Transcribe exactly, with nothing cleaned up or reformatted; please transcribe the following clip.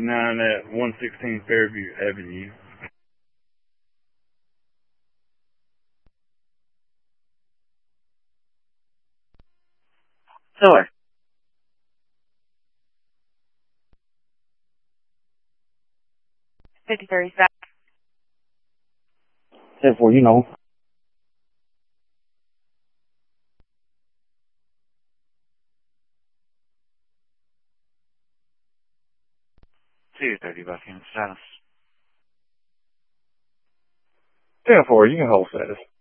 thirty-nine at one sixteen Fairview Avenue. Sure. fifty-three South. Except for, you know. two thirty Buckingham status. ten four, you can hold status.